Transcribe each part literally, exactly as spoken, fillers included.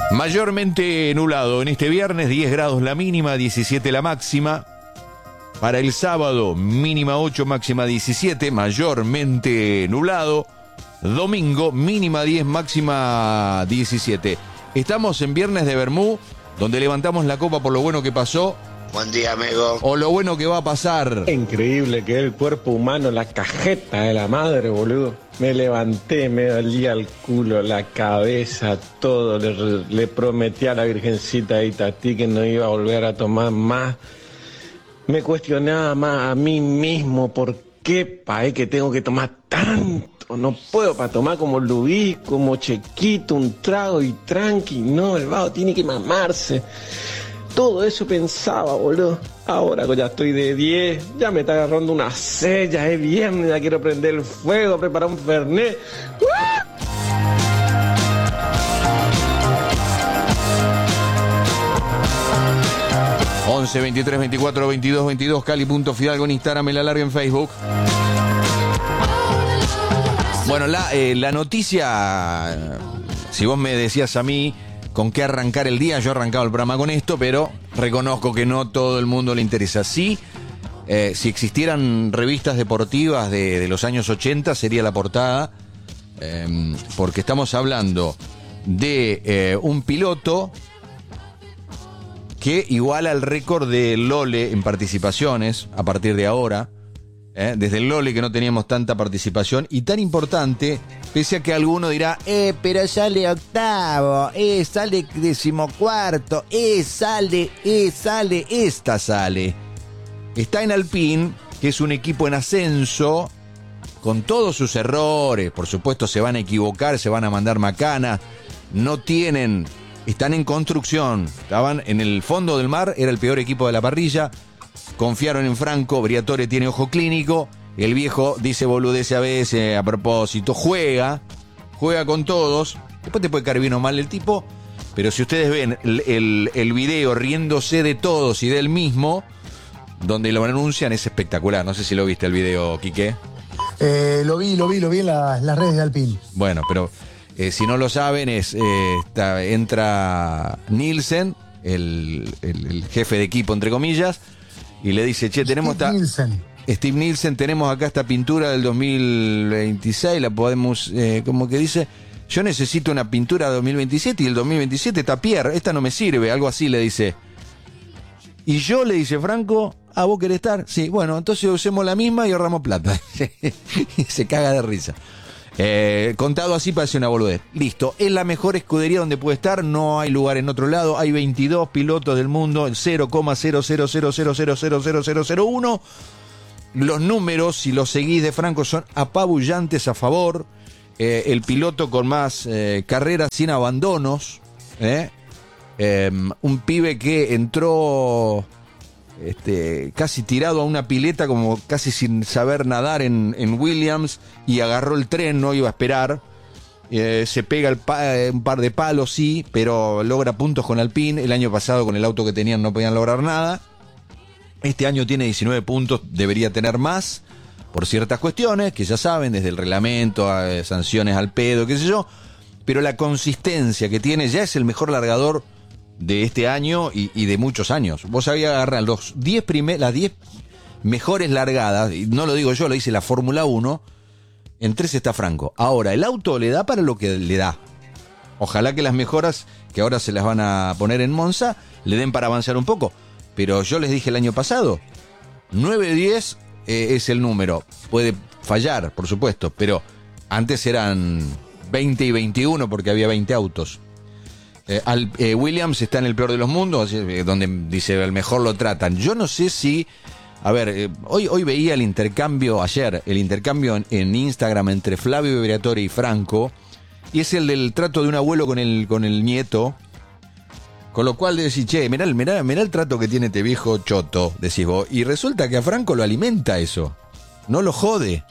Mayormente nublado en este viernes, diez grados la mínima, diecisiete la máxima. Para el sábado, mínima ocho, máxima diecisiete, mayormente nublado. Domingo, mínima diez, máxima diecisiete. Estamos en viernes de Bermú, donde levantamos la copa por lo bueno que pasó. Buen día, amigo. O lo bueno que va a pasar. Increíble que el cuerpo humano, la cajeta de la madre, boludo. Me levanté, me dolía el culo, la cabeza, todo. Le, le prometí a la Virgencita de Itatí que no iba a volver a tomar más. Me cuestionaba más a mí mismo por qué, pae, que tengo que tomar tanto. No puedo para tomar como Luis, como Chequito, un trago y tranqui. No, el vago tiene que mamarse. Todo eso pensaba, boludo. Ahora que ya estoy de diez, ya me está agarrando una sed, ya es viernes, ya quiero prender el fuego, preparar un fernet. once, veintitrés, veinticuatro, veintidós, veintidós, Cali.Fidalgo en Instagram, en la larga en Facebook. Bueno, la, eh, la noticia, si vos me decías a mí con qué arrancar el día, yo arrancaba el programa con esto, pero reconozco que no todo el mundo le interesa. Sí, eh, si existieran revistas deportivas de, de los años ochenta, sería la portada, eh, porque estamos hablando de eh, un piloto que iguala el récord de Lole en participaciones a partir de ahora. ¿eh? Desde el Lole que no teníamos tanta participación y tan importante, pese a que alguno dirá, eh, pero sale octavo, eh, sale decimocuarto, eh, sale, eh, sale, esta sale. Está en Alpine, que es un equipo en ascenso, con todos sus errores, por supuesto se van a equivocar, se van a mandar macanas, no tienen... Están en construcción, estaban en el fondo del mar, era el peor equipo de la parrilla, confiaron en Franco, Briatore tiene ojo clínico, el viejo dice boludece a veces, a propósito, juega, juega con todos, después te puede caer bien o mal el tipo, pero si ustedes ven el, el, el video riéndose de todos y del mismo, donde lo anuncian, es espectacular, no sé si lo viste el video, Quique. Eh, lo vi, lo vi, lo vi en la, las redes de Alpine. Bueno, pero... Eh, si no lo saben, es eh, está, entra Nielsen, el, el, el jefe de equipo, entre comillas, y le dice, che, tenemos esta... Nielsen. Steve Nielsen, tenemos acá esta pintura del dos mil veintiséis, la podemos, eh, como que dice, yo necesito una pintura de dos mil veintisiete y el dos mil veintisiete está Pierre, esta no me sirve, algo así le dice. Y yo, le dice Franco, ¿ah, vos querés estar? Sí, bueno, entonces usemos la misma y ahorramos plata. Y se caga de risa. Eh, contado así parece una boludez. Listo, es la mejor escudería donde puede estar, no hay lugar en otro lado, hay veintidós pilotos del mundo, el cero coma cero cero cero cero cero cero cero cero cero uno. Los números, si los seguís de Franco, son apabullantes a favor. Eh, el piloto con más eh, carreras sin abandonos. Eh, eh, un pibe que entró... Este, casi tirado a una pileta, como casi sin saber nadar en, en Williams, y agarró el tren, no iba a esperar, eh, se pega el pa un par de palos, sí, pero logra puntos con Alpine. El año pasado con el auto que tenían no podían lograr nada. Este año tiene diecinueve puntos, debería tener más por ciertas cuestiones que ya saben, desde el reglamento a sanciones al pedo, qué sé yo, pero la consistencia que tiene, ya es el mejor largador de este año y, y de muchos años. Vos sabías agarrar los diez primer, las diez mejores largadas, y no lo digo yo, lo dice la Fórmula uno, en tres está Franco. Ahora, el auto le da para lo que le da. Ojalá que las mejoras, que ahora se las van a poner en Monza, le den para avanzar un poco. Pero yo les dije el año pasado, nueve diez eh, es el número. Puede fallar, por supuesto, pero antes eran veinte y veintiuno porque había veinte autos. Eh, al, eh, Williams está en el peor de los mundos, eh, donde dice el mejor lo tratan. Yo no sé si... A ver, eh, hoy, hoy veía el intercambio, ayer, el intercambio en, en Instagram entre Flavio Briatore y Franco, y es el del trato de un abuelo con el, con el nieto, con lo cual decís, che, mirá, mirá, mirá el trato que tiene este viejo choto, decís vos, y resulta que a Franco lo alimenta eso, no lo jode.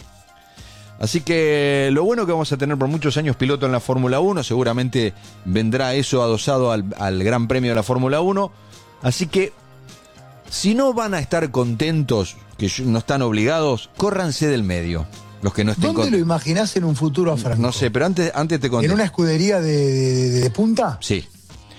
Así que lo bueno que vamos a tener por muchos años piloto en la Fórmula uno, seguramente vendrá eso adosado al, al Gran Premio de la Fórmula uno, así que si no van a estar contentos, que no están obligados, córranse del medio. Los que no estén ¿Dónde con... lo imaginás en un futuro a Franco? No sé, pero antes, antes te conté. ¿En una escudería de, de, de punta? Sí.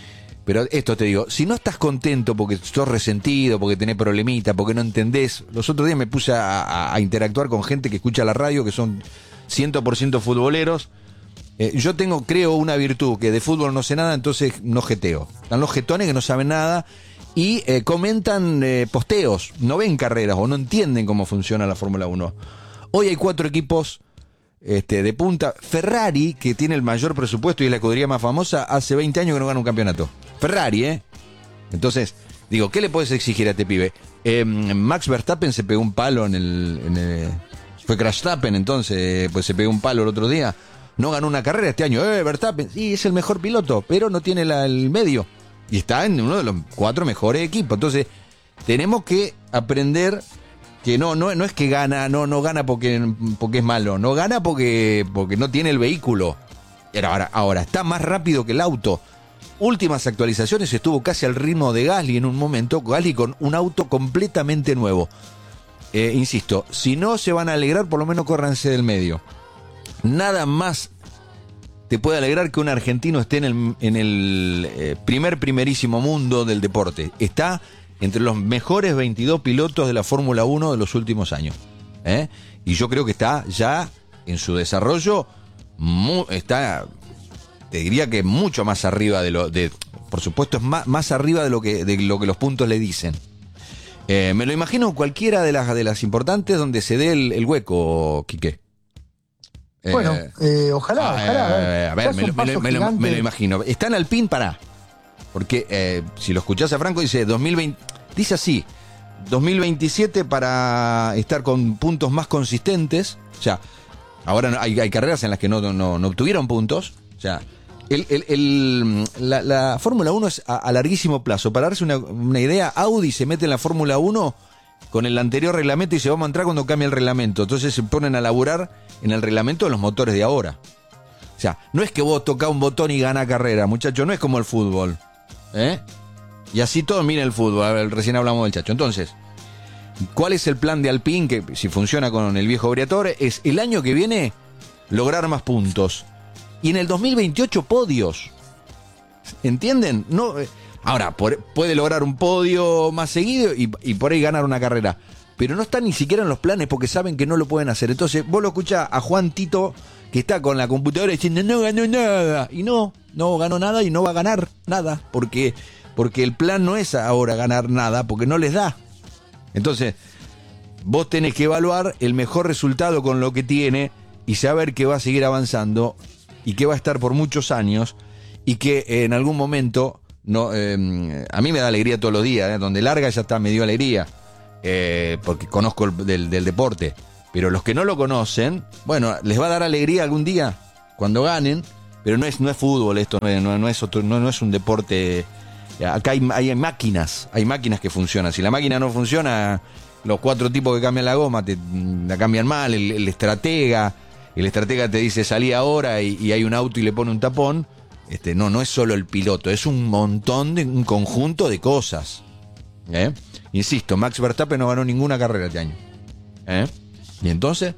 Pero esto te digo, si no estás contento porque sos resentido, porque tenés problemita, porque no entendés, los otros días me puse a, a, a interactuar con gente que escucha la radio, que son cien por ciento futboleros. Eh, yo tengo, creo, una virtud, que de fútbol no sé nada, entonces no jeteo. Están los jetones que no saben nada y eh, comentan eh, posteos, no ven carreras o no entienden cómo funciona la Fórmula uno. Hoy hay cuatro equipos este, de punta. Ferrari, que tiene el mayor presupuesto y es la escudería más famosa, hace veinte años que no gana un campeonato. Ferrari, ¿eh? Entonces, digo, ¿qué le puedes exigir a este pibe? Eh, Max Verstappen se pegó un palo en el... En el fue Crashtappen, entonces, pues se pegó un palo el otro día. No ganó una carrera este año. Eh, Verstappen, sí, es el mejor piloto, pero no tiene la, el medio. Y está en uno de los cuatro mejores equipos. Entonces, tenemos que aprender que no, no, no es que gana, no, no gana porque, porque es malo, no gana porque, porque no tiene el vehículo. Ahora, ahora, está más rápido que el auto. Últimas actualizaciones, estuvo casi al ritmo de Gasly en un momento, Gasly con un auto completamente nuevo. Eh, insisto, si no se van a alegrar, por lo menos córranse del medio. Nada más te puede alegrar que un argentino esté en el, en el eh, primer, primerísimo mundo del deporte. Está entre los mejores veintidós pilotos de la Fórmula uno de los últimos años. ¿eh? Y yo creo que está ya en su desarrollo, mu- está... te diría que mucho más arriba de lo de por supuesto es más, más arriba de lo que de lo que los puntos le dicen. Eh, me lo imagino cualquiera de las de las importantes donde se dé el, el hueco, Quique. Eh, Bueno, eh, ojalá, ah, ojalá. A ver, eh, a ver, ya me, es lo, un me, lo, paso me, lo, gigante. me lo imagino. Está en Alpine, pará. Porque eh, si lo escuchás a Franco dice dos mil veinte, dice así, dos mil veintisiete para estar con puntos más consistentes. O sea, ahora no, hay, hay carreras en las que no, no, no obtuvieron puntos. O sea, el, el, el, la, la Fórmula uno es a, a larguísimo plazo. Para darse una, una idea, Audi se mete en la Fórmula uno con el anterior reglamento y se vamos a entrar cuando cambie el reglamento. Entonces se ponen a laburar en el reglamento de los motores de ahora. O sea, no es que vos tocás un botón y ganás carrera, muchacho, no es como el fútbol. ¿Eh? Y así todo, miren el fútbol. A ver, recién hablamos del chacho. Entonces, ¿cuál es el plan de Alpine? Que si funciona con el viejo Briatore, es el año que viene lograr más puntos. Y en el dos mil veintiocho podios. ¿Entienden? No, eh, ahora, por, puede lograr un podio más seguido y, y por ahí ganar una carrera. Pero no está ni siquiera en los planes porque saben que no lo pueden hacer. Entonces, vos lo escuchás a Juan Tito, que está con la computadora diciendo no ganó nada. Y no, no ganó nada y no va a ganar nada. Porque, porque el plan no es ahora ganar nada, porque no les da. Entonces, vos tenés que evaluar el mejor resultado con lo que tiene y saber que va a seguir avanzando y que va a estar por muchos años y que eh, en algún momento, no, eh, a mí me da alegría todos los días, ¿eh? Donde larga ya está, me dio alegría, eh, porque conozco el, del, del deporte, pero los que no lo conocen, bueno, les va a dar alegría algún día cuando ganen, pero no es, no es fútbol esto, no es, no, no es, otro, no, no es un deporte. Acá hay, hay máquinas, hay máquinas que funcionan. Si la máquina no funciona, los cuatro tipos que cambian la goma te la cambian mal, el, el estratega, el estratega te dice salí ahora y, y hay un auto y le pone un tapón. Este, no, no es solo el piloto, es un montón de, un conjunto de cosas. ¿Eh? Insisto, Max Verstappen no ganó ninguna carrera este año. ¿Eh? Y entonces,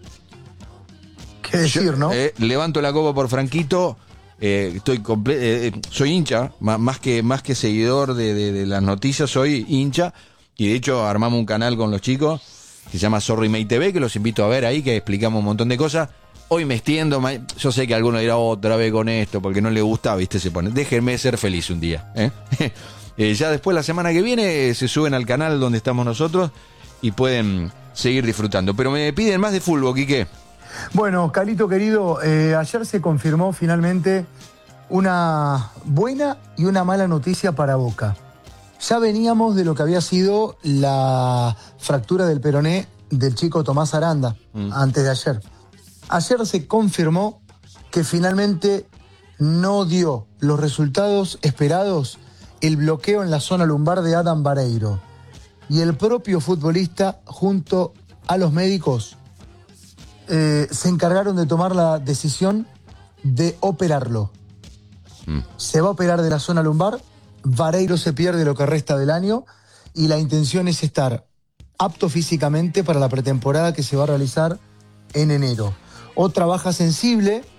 ¿Qué decir, yo, no? Eh, levanto la copa por Franquito. Eh, estoy comple- eh, soy hincha, más, más que más que seguidor de, de, de las noticias, soy hincha. Y de hecho armamos un canal con los chicos que se llama Sorry Mate T V, que los invito a ver ahí, que explicamos un montón de cosas. Hoy me extiendo, yo sé que alguno dirá otra vez con esto, porque no le gusta, viste, se pone. Déjenme ser feliz un día. ¿eh? eh, ya después, la semana que viene, eh, se suben al canal donde estamos nosotros y pueden seguir disfrutando. Pero me piden más de fútbol, Quique. Bueno, Calito querido, eh, ayer se confirmó finalmente una buena y una mala noticia para Boca. Ya veníamos de lo que había sido la fractura del peroné del chico Tomás Aranda, mm. antes de ayer. Ayer se confirmó que finalmente no dio los resultados esperados el bloqueo en la zona lumbar de Adam Vareiro. Y el propio futbolista, junto a los médicos, eh, se encargaron de tomar la decisión de operarlo. Mm. Se va a operar de la zona lumbar, Vareiro se pierde lo que resta del año y la intención es estar apto físicamente para la pretemporada que se va a realizar en enero. Otra baja sensible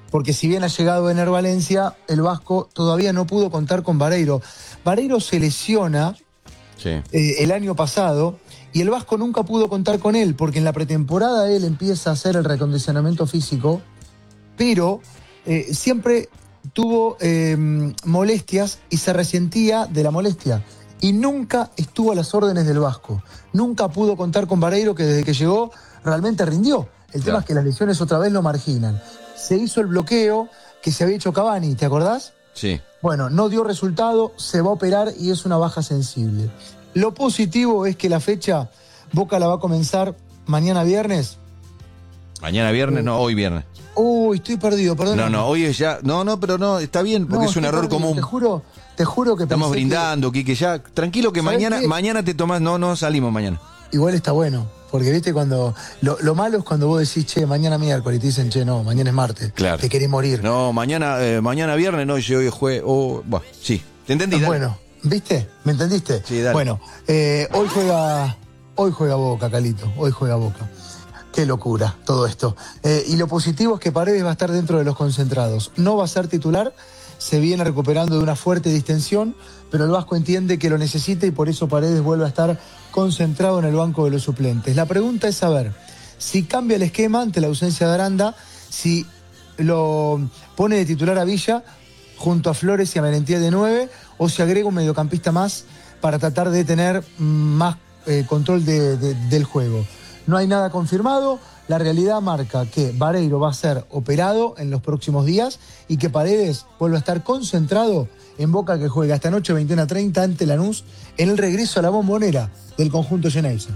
porque si bien ha llegado Ener Valencia, el Vasco todavía no pudo contar con Vareiro. Vareiro se lesiona Sí. eh, el año pasado y el Vasco nunca pudo contar con él, porque en la pretemporada él empieza a hacer el recondicionamiento físico, pero eh, siempre tuvo eh, molestias y se resentía de la molestia. Y nunca estuvo a las órdenes del Vasco. Nunca pudo contar con Vareiro, que desde que llegó realmente rindió. El Claro. tema es que las lesiones otra vez lo marginan. Se hizo el bloqueo que se había hecho Cavani, ¿te acordás? Sí. Bueno, no dio resultado, se va a operar y es una baja sensible. Lo positivo es que la fecha Boca la va a comenzar mañana viernes. Mañana viernes, no, hoy viernes. Uy, estoy perdido, perdón. No, no, hoy es ya. No, no, pero no, está bien, porque es un error común. Te juro, te juro que Estamos pensé que brindando, Quique, ya. Tranquilo que ¿Sabés mañana, qué? mañana te tomás. No, no salimos mañana. igual está bueno. Porque viste cuando. Lo, lo malo es cuando vos decís, che, mañana miércoles, y te dicen, che, no, mañana es martes. Claro. Te querés morir. No, mañana, eh, mañana viernes, no, y hoy es jueves. Oh, bah, sí. ¿Te entendí? Dale. Bueno, ¿viste? ¿Me entendiste? Sí, dale. Bueno, eh, hoy juega. Hoy juega Boca, Calito. Hoy juega Boca. Qué locura todo esto. Eh, y lo positivo es que Paredes va a estar dentro de los concentrados. No va a ser titular, se viene recuperando de una fuerte distensión, pero el Vasco entiende que lo necesita y por eso Paredes vuelve a estar concentrado en el banco de los suplentes. La pregunta es saber si cambia el esquema ante la ausencia de Aranda, si lo pone de titular a Villa junto a Flores y a Merentiel de nueve, o si agrega un mediocampista más para tratar de tener mm, más eh, control de, de, del juego. No hay nada confirmado, la realidad marca que Vareiro va a ser operado en los próximos días y que Paredes vuelve a estar concentrado en Boca, que juega esta noche veintiuno a treinta ante Lanús en el regreso a la Bombonera del conjunto Geneise.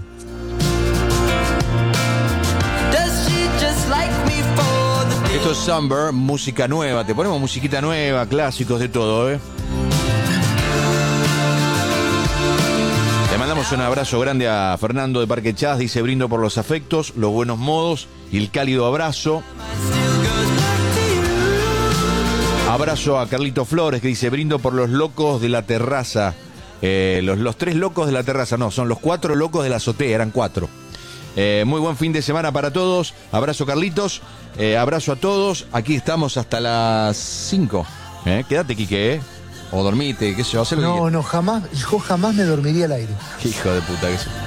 Esto es Summer, música nueva. Te ponemos musiquita nueva, clásicos, de todo, ¿eh? Le mandamos un abrazo grande a Fernando de Parque Chas. Dice: brindo por los afectos, los buenos modos y el cálido abrazo. Abrazo a Carlito Flores, que dice: brindo por los locos de la terraza. Eh, los, los tres locos de la terraza, no, son los cuatro locos de la azotea, eran cuatro. Eh, muy buen fin de semana para todos. Abrazo, Carlitos. Eh, abrazo a todos. Aquí estamos hasta las cinco. Eh, quédate, Quique, ¿eh? O dormite, qué sé yo, haz lo que No, quieras. no, jamás, yo jamás me dormiría al aire. Qué hijo de puta que es.